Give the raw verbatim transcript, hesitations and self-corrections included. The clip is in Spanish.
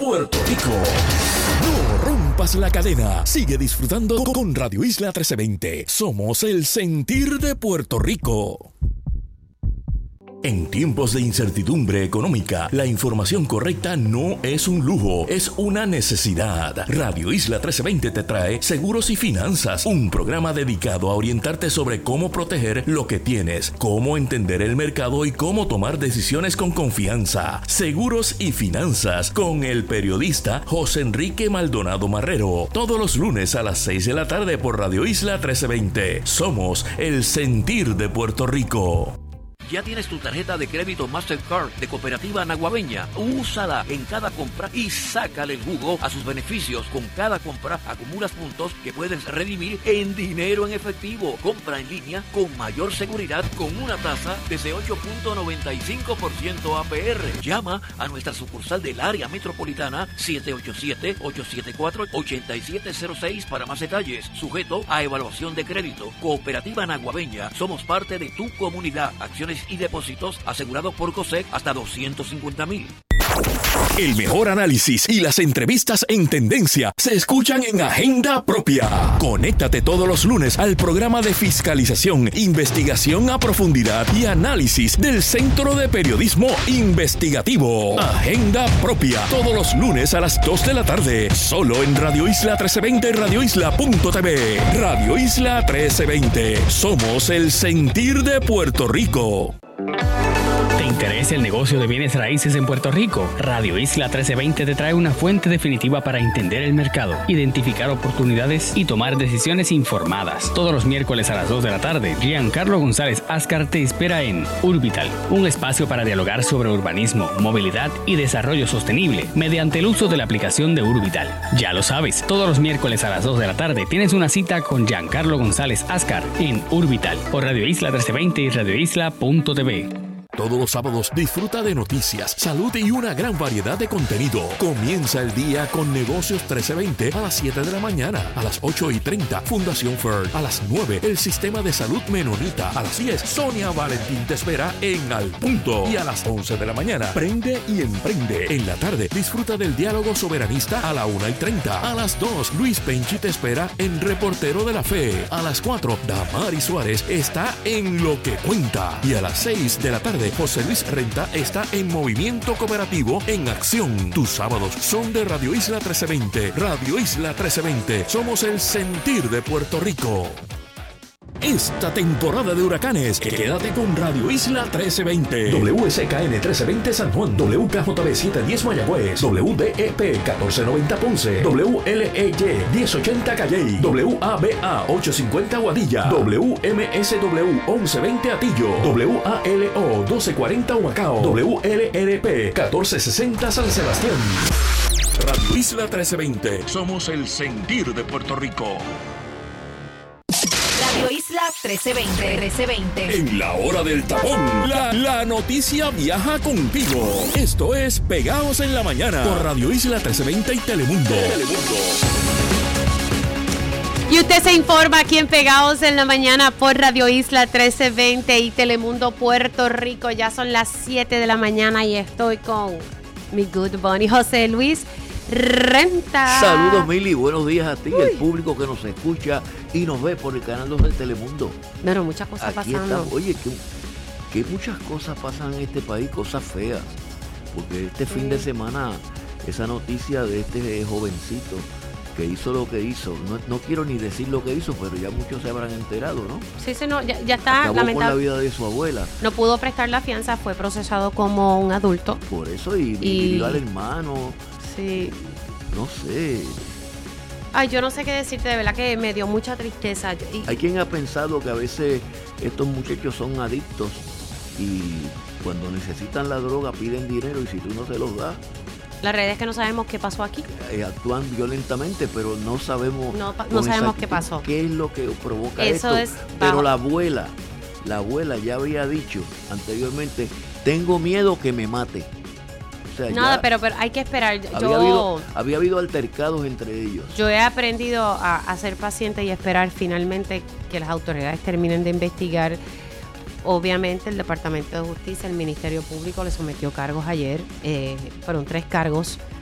Puerto Rico. No rompas la cadena. Sigue disfrutando con Radio Isla trece veinte. Somos el sentir de Puerto Rico. En tiempos de incertidumbre económica, la información correcta no es un lujo, es una necesidad. Radio Isla trece veinte te trae Seguros y Finanzas, un programa dedicado a orientarte sobre cómo proteger lo que tienes, cómo entender el mercado y cómo tomar decisiones con confianza. Seguros y Finanzas, con el periodista José Enrique Maldonado Marrero. Todos los lunes a las seis de la tarde por Radio Isla trece veinte. Somos el sentir de Puerto Rico. ¿Ya tienes tu tarjeta de crédito Mastercard de Cooperativa Naguabeña? Úsala en cada compra y sácale el jugo a sus beneficios. Con cada compra acumulas puntos que puedes redimir en dinero en efectivo. Compra en línea con mayor seguridad con una tasa desde ocho punto noventa y cinco por ciento A P R. Llama a nuestra sucursal del área metropolitana siete ocho siete, ocho siete cuatro, ocho siete cero seis para más detalles. Sujeto a evaluación de crédito. Cooperativa Naguabeña. Somos parte de tu comunidad. Acciones y depósitos asegurados por COSEC hasta doscientos cincuenta mil. El mejor análisis y las entrevistas en tendencia se escuchan en Agenda Propia. Conéctate todos los lunes al programa de fiscalización, investigación a profundidad y análisis del Centro de Periodismo Investigativo. Agenda Propia, todos los lunes a las dos de la tarde, solo en Radio Isla trece veinte y radio isla punto t v. Radio Isla trece veinte, somos el sentir de Puerto Rico. ¿Te interesa el negocio de bienes raíces en Puerto Rico? Radio Isla trece veinte te trae una fuente definitiva para entender el mercado, identificar oportunidades y tomar decisiones informadas. Todos los miércoles a las dos de la tarde, Giancarlo González Ascar te espera en Urbital, un espacio para dialogar sobre urbanismo, movilidad y desarrollo sostenible mediante el uso de la aplicación de Urbital. Ya lo sabes, todos los miércoles a las dos de la tarde tienes una cita con Giancarlo González Ascar en Urbital por Radio Isla trece veinte y radio isla punto t v. Todos los sábados disfruta de noticias, salud y una gran variedad de contenido. Comienza el día con Negocios trece veinte a las siete de la mañana. A las ocho y treinta, Fundación Ferd. A las nueve, el Sistema de Salud Menonita. A las diez, Sonia Valentín te espera en Al Punto. Y a las once de la mañana, Prende y Emprende. En la tarde, disfruta del diálogo soberanista a la una y treinta. A las dos, Luis Penchi te espera en Reportero de la Fe. A las cuatro, Damari Suárez está en Lo que Cuenta. Y a las seis de la tarde, José Luis Renta está en Movimiento Cooperativo en Acción. Tus sábados son de Radio Isla trece veinte. Radio Isla trece veinte. Somos el sentir de Puerto Rico. Esta temporada de huracanes, quédate con Radio Isla trece veinte. W S K N trece veinte San Juan, W K J B setecientos diez Mayagüez, W D E P catorce noventa Ponce, W L E Y diez ochenta Calley, W A B A ochocientos cincuenta Guadilla, W M S W once veinte Atillo, W A L O doce cuarenta Humacao, W L R P catorce sesenta San Sebastián. Radio Isla trece veinte. Somos el sentir de Puerto Rico. Radio Isla trece veinte. trece veinte. En la hora del tapón, la, la noticia viaja contigo. Esto es Pegados en la Mañana por Radio Isla trece veinte y Telemundo. Telemundo. Y usted se informa aquí en Pegados en la Mañana por Radio Isla trece veinte y Telemundo Puerto Rico. Ya son las siete de la mañana y estoy con mi good buddy José Luis Renta. Saludos, Mili, buenos días a ti, el público que nos escucha y nos ve por el canal dos de Telemundo. Pero muchas cosas Aquí pasando. Estamos. Oye, que, que muchas cosas pasan en este país, cosas feas. Porque este sí. fin de semana, esa noticia de este jovencito que hizo lo que hizo, no, no quiero ni decir lo que hizo, pero ya muchos se habrán enterado, ¿no? Sí, sí, no, ya, ya está Acabó lamentable. con la vida de su abuela. No pudo prestar la fianza, fue procesado como un adulto. Por eso, y, y, y vio al hermano. Sí. No sé. Ay, yo no sé qué decirte, de verdad que me dio mucha tristeza. Y, Hay quien ha pensado que a veces estos muchachos son adictos y cuando necesitan la droga piden dinero y si tú no se los das, la realidad es que no sabemos qué pasó aquí. Eh, actúan violentamente, pero no sabemos no, no sabemos qué pasó. ¿Qué es lo que provoca Eso esto? Es pero bajo. la abuela, la abuela ya había dicho anteriormente, tengo miedo que me mate. O sea, Nada, pero, pero hay que esperar. Había, yo, habido, había habido altercados entre ellos. Yo he aprendido a, a ser paciente y esperar finalmente que las autoridades terminen de investigar. Obviamente el Departamento de Justicia, el Ministerio Público le sometió cargos ayer, eh, fueron tres cargos